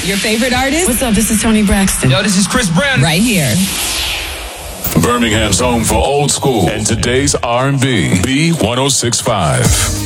Your favorite artist? What's up? This is Toni Braxton. Yo, this is Chris Brown. Right here. Birmingham's home for old school and today's R&B. B1065.